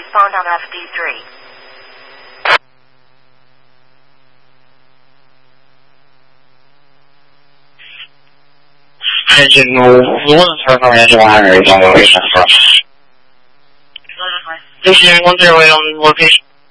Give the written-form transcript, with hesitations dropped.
respond on FD3. Engine 1 for this is 10 location.